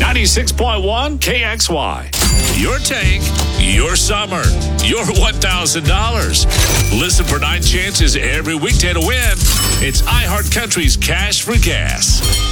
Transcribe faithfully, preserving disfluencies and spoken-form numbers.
ninety-six point one K X Y. Your tank, your summer, your one thousand dollars. Listen for nine chances every weekday to win. It's iHeart Country's Cash for Gas.